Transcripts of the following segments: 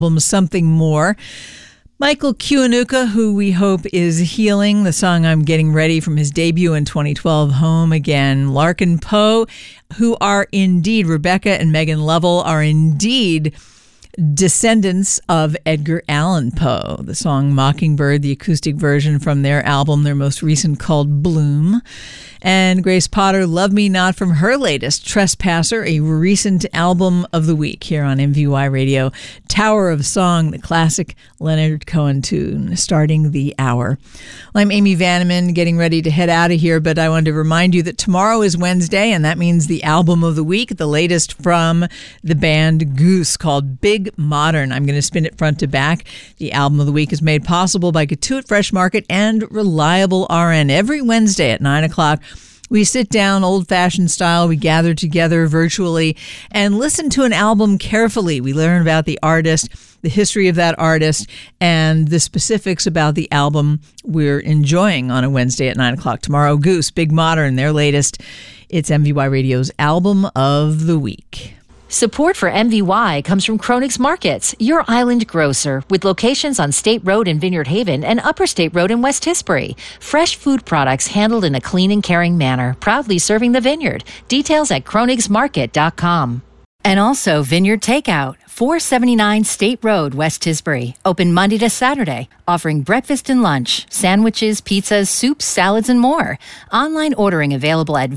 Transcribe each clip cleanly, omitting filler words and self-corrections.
Something More. Michael Kiwanuka, who we hope is healing, the song I'm Getting Ready from his debut in 2012, Home Again. Larkin Poe, who are indeed, Rebecca and Megan Lovell are indeed descendants of Edgar Allan Poe. The song Mockingbird, the acoustic version from their album, their most recent, called Bloom. And Grace Potter, Love Me Not, from her latest, Trespasser, a recent album of the week here on MVY Radio. Tower of Song, the classic Leonard Cohen tune, starting the hour. Well, I'm Amy Vanneman, getting ready to head out of here, but I wanted to remind you that tomorrow is Wednesday, and that means the album of the week, the latest from the band Goose, called Big Modern. I'm going to spin it front to back. The album of the week is made possible by Katuitt Fresh Market and Reliable RN. Every Wednesday at 9 o'clock, we sit down old-fashioned style. We gather together virtually and listen to an album carefully. We learn about the artist, the history of that artist, and the specifics about the album we're enjoying on a Wednesday at 9 o'clock. Tomorrow, Goose, Big Modern, their latest. It's MVY Radio's album of the week. Support for MVY comes from Kronig's Markets, your island grocer, with locations on State Road in Vineyard Haven and Upper State Road in West Tisbury. Fresh food products handled in a clean and caring manner, proudly serving the vineyard. Details at kronigsmarket.com. And also Vineyard Takeout, 479 State Road, West Tisbury. Open Monday to Saturday, offering breakfast and lunch, sandwiches, pizzas, soups, salads, and more. Online ordering available at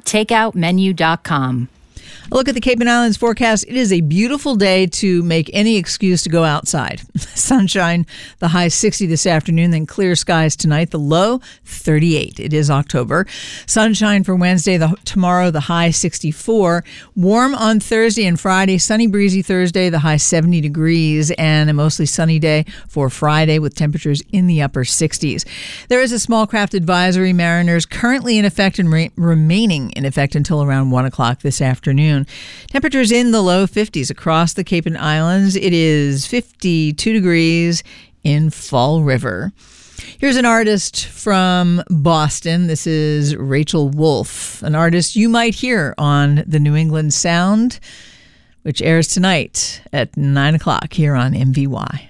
vineyardtakeoutmenu.com. A look at the Cape and Islands forecast. It is a beautiful day to make any excuse to go outside. Sunshine, the high 60 this afternoon, then clear skies tonight, the low 38. It is October. Sunshine for Wednesday, tomorrow, the high 64. Warm on Thursday and Friday, sunny, breezy Thursday, the high 70 degrees, and a mostly sunny day for Friday with temperatures in the upper 60s. There is a small craft advisory, mariners, currently in effect and remaining in effect until around 1 o'clock this afternoon. Temperatures in the low 50s across the Cape and Islands. It is 52 degrees in Fall River. Here's an artist from Boston. This is Rachel Wolf, an artist you might hear on the New England Sound, which airs tonight at 9 o'clock here on MVY.